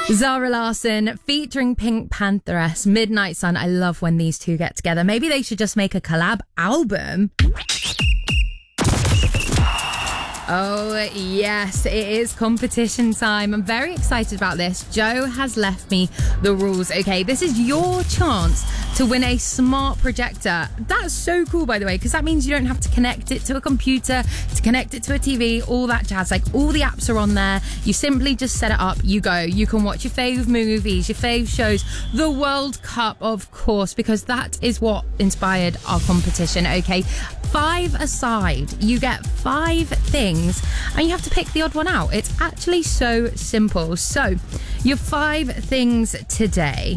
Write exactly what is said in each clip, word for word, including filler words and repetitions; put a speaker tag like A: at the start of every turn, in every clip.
A: Zara Larsson featuring Pink Pantheress, Midnight Sun. I love when these two get together. Maybe they should just make a collab album. Oh, yes, it is competition time. I'm very excited about this. Joe has left me the rules. Okay, this is your chance to win a smart projector. That's so cool, by the way, because that means you don't have to connect it to a computer, to connect it to a T V, all that jazz. Like, all the apps are on there. You simply just set it up, you go. You can watch your fave movies, your fave shows, the World Cup, of course, because that is what inspired our competition, okay? Five aside, you get five things and you have to pick the odd one out. It's actually so simple. So, your five things today.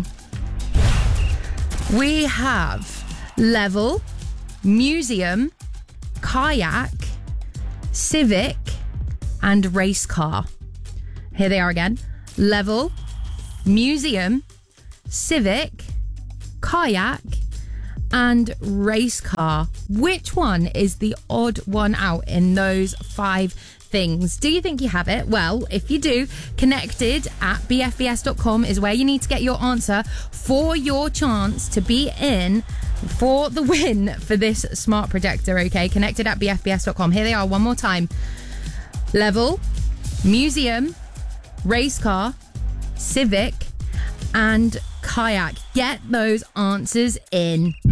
A: We have level, museum, kayak, civic, and race car. Here they are again. Level, museum, civic, kayak, and race car. Which one is the odd one out in those five things? Do you think you have it? Well, if you do, connected at b f b s dot com is where you need to get your answer for your chance to be in for the win for this smart projector, okay? Connected at b f b s dot com. Here they are one more time. Level, museum, race car, civic, and kayak. Get those answers in.